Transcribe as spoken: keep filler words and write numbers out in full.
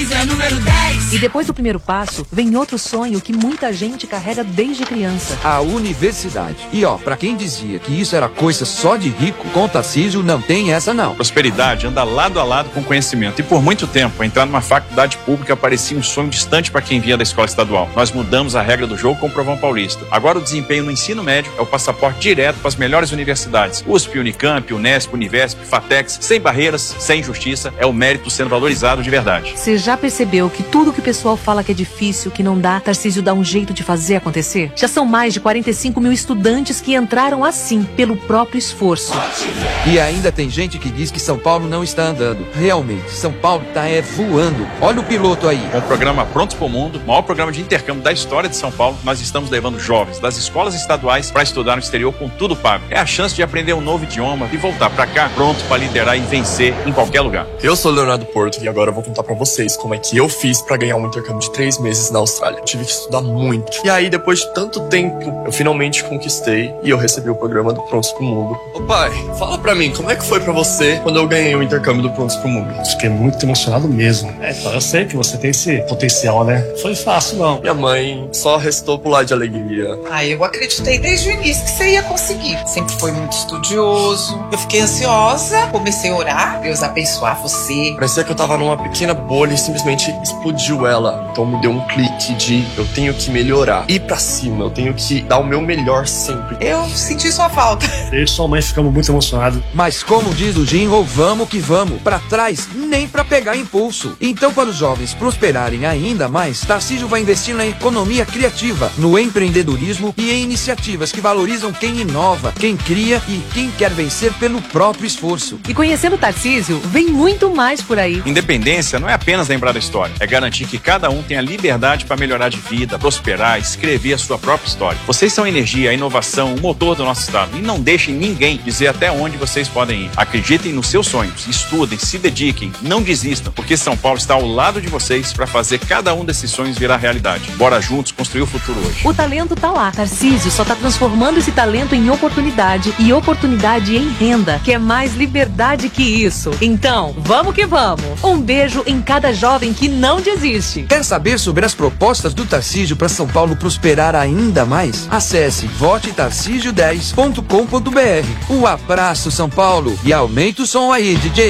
É número dez. E depois do primeiro passo, vem outro sonho que muita gente carrega desde criança. A universidade. E ó, pra quem dizia que isso era coisa só de rico, com Tarcísio não tem essa não. Prosperidade anda lado a lado com conhecimento. E por muito tempo, entrar numa faculdade pública parecia um sonho distante para quem vinha da escola estadual. Nós mudamos a regra do jogo com o Provão Paulista. Agora o desempenho no ensino médio é o passaporte direto para as melhores universidades. U S P, Unicamp, Unesp, Univesp, Fatex, sem barreiras, sem injustiça, é o mérito sendo valorizado de verdade. Você já percebeu que tudo que o pessoal fala que é difícil, que não dá, Tarcísio dá um jeito de fazer acontecer? Já são mais de quarenta e cinco mil estudantes que entraram assim, pelo próprio esforço. E ainda tem gente que diz que São Paulo não está andando. Realmente, São Paulo tá é voando. Olha o piloto aí. Com o programa Prontos para o Mundo, maior programa de intercâmbio da história de São Paulo, nós estamos levando jovens das escolas estaduais para estudar no exterior com tudo pago. É a chance de aprender um novo idioma e voltar para cá pronto para liderar e vencer em qualquer lugar. Eu sou Leonardo Porto e agora eu vou contar para vocês como é que eu fiz para ganhar um intercâmbio de três meses na Austrália. Eu tive que estudar muito. E aí, depois de tanto tempo, eu finalmente conquistei e eu recebi o programa do Prontos pro Mundo. Ô pai, fala pra mim, como é que foi pra você quando eu ganhei o intercâmbio do Prontos pro Mundo? Fiquei muito emocionado mesmo. É, então eu sei que você tem esse potencial, né? Foi fácil, não. Minha mãe só restou pular de alegria. Ah, eu acreditei desde o início que você ia conseguir. Sempre foi muito estudioso. Eu fiquei ansiosa, comecei a orar, Deus abençoar você. Parecia que eu tava numa pequena bolha e simplesmente explodiu ela. Então me deu um clique de eu tenho que melhorar. Ir pra cima, eu tenho que dar o meu melhor sempre. Eu senti sua falta. Eu e sua mãe ficamos muito emocionados. Mas como diz o jingle, vamos que vamos. Pra trás, nem pra pegar impulso. Então, para os jovens prosperarem ainda mais, Tarcísio vai investir na economia criativa, no empreendedorismo e em iniciativas que valorizam quem inova, quem cria e quem quer vencer pelo próprio esforço. E conhecendo Tarcísio, vem muito mais por aí. Independência não é apenas lembrar da história, é garantir que cada um tenha liberdade para melhorar de vida, prosperar, escrever a sua própria história. Vocês são a energia, a inovação, o motor do nosso estado. E não deixem ninguém dizer até onde vocês podem ir. Acreditem nos seus sonhos, estudem, se dediquem, não desistam, porque São Paulo está ao lado de vocês para fazer cada um desses sonhos virar realidade. Bora juntos construir o futuro hoje. O talento tá lá. Tarcísio só tá transformando esse talento em oportunidade e oportunidade em renda, que é mais liberdade que isso. Então, vamos que vamos. Um beijo em cada jovem que não desiste. Quer saber sobre as propostas do Tarcísio para São Paulo prosperar ainda mais? Acesse vote tarcísio dez ponto com ponto br. Um abraço, São Paulo, e aumenta o som aí, D J.